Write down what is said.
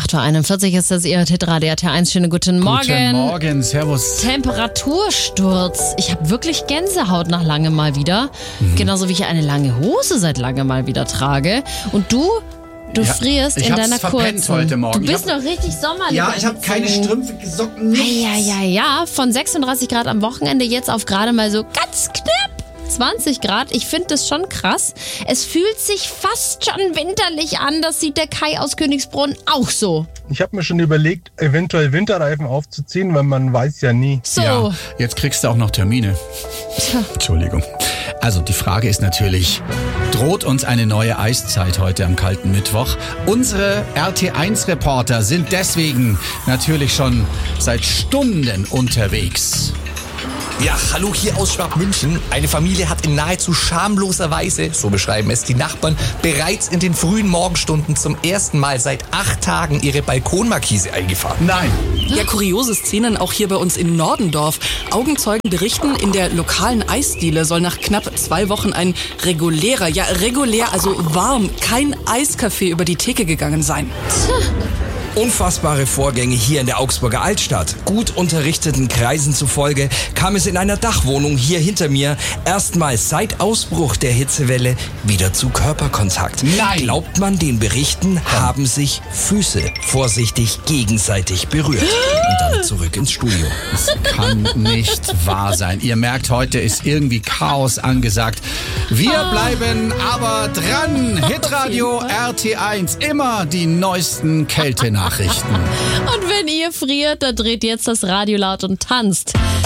8.41 Uhr ist das Ihr Hitradio RT1. Schönen guten Morgen. Guten Morgen, servus. Temperatursturz. Ich habe wirklich Gänsehaut nach langem mal wieder. Genauso wie ich eine lange Hose seit langem mal wieder trage. Und du frierst in deiner kurzen. Heute Morgen. Du bist noch richtig sommerlich. Ja, ich habe keine Strümpfe, Socken, nichts. Ja. Von 36 Grad am Wochenende jetzt auf gerade mal so ganz knapp 20 Grad. Ich finde das schon krass. Es fühlt sich fast schon winterlich an. Das sieht der Kai aus Königsbrunn auch so. Ich habe mir schon überlegt, eventuell Winterreifen aufzuziehen, weil man weiß ja nie. So. Ja, jetzt kriegst du auch noch Termine. Entschuldigung. Also die Frage ist natürlich, droht uns eine neue Eiszeit heute am kalten Mittwoch? Unsere RT1-Reporter sind deswegen natürlich schon seit Stunden unterwegs. Ja, hallo hier aus Schwabmünchen. Eine Familie hat in nahezu schamloser Weise, so beschreiben es die Nachbarn, bereits in den frühen Morgenstunden zum ersten Mal seit 8 Tagen ihre Balkonmarkise eingefahren. Nein. Ja, kuriose Szenen auch hier bei uns in Nordendorf. Augenzeugen berichten, in der lokalen Eisdiele soll nach knapp 2 Wochen ein regulär, also warm, kein Eiskaffee über die Theke gegangen sein. Unfassbare Vorgänge hier in der Augsburger Altstadt. Gut unterrichteten Kreisen zufolge kam es in einer Dachwohnung hier hinter mir erstmals seit Ausbruch der Hitzewelle wieder zu Körperkontakt. Nein! Glaubt man den Berichten, haben sich Füße vorsichtig gegenseitig berührt. Und damit zurück ins Studio. Das kann nicht wahr sein. Ihr merkt, heute ist irgendwie Chaos angesagt. Wir bleiben aber dran. Hitradio RT1. Immer die neuesten Kältenachrichten. Und wenn ihr friert, dann dreht jetzt das Radio laut und tanzt.